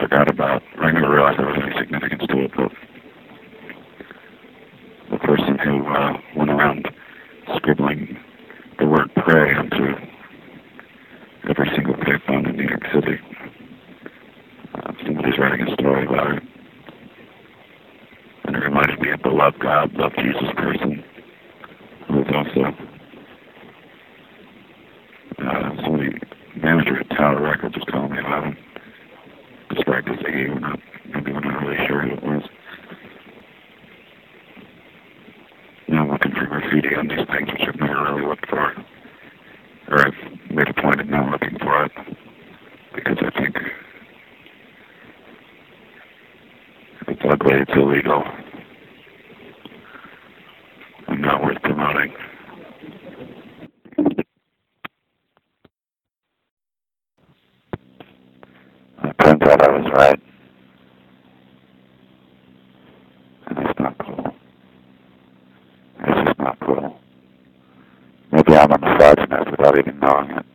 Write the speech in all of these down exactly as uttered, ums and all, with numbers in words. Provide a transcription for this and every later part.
forgot about. I never realized there was any significance to it, but the person who uh, went around scribbling the word pray onto every single payphone in New York City. Uh, somebody's writing a story about it. And it reminded me of the love God, love Jesus person, who was also uh, somebody, manager at Tower Records was telling me about him. Described as Iggy, we're not, maybe we're not really sure who it was. Now I'm looking for graffiti on these things, which I've never really looked for. Or I've made a point of not looking for it, because I think it's ugly, it's illegal, and not worth promoting. It turns out I was right. And it's not cool. It's just not cool. Maybe I'm a misogynist without even knowing it.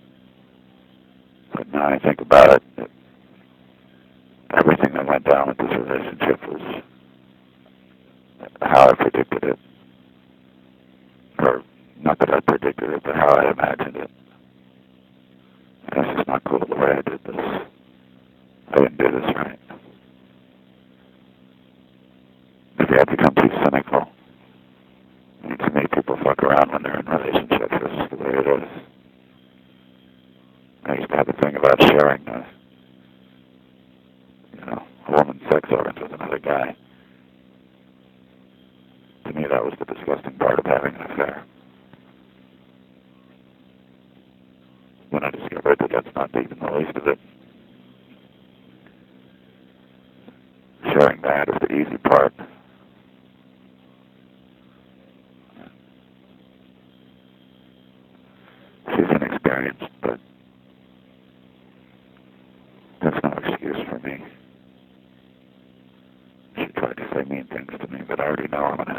But now I think about it, it, everything that went down with this relationship was how I predicted it. Or, not that I predicted it, but how I imagined it. And it's just not cool the way I did this. I didn't do this right. Maybe I've become too cynical. And to me, people fuck around when they're in relationships. This is the way it is. I used to have a thing about sharing, uh, you know, a woman's sex organs with another guy. To me, that was the disgusting part of having an affair. When I discovered that that's not even the least of it. Sharing that is the easy part. She's inexperienced, but that's no excuse for me. She tried to say mean things to me, but I already know I'm an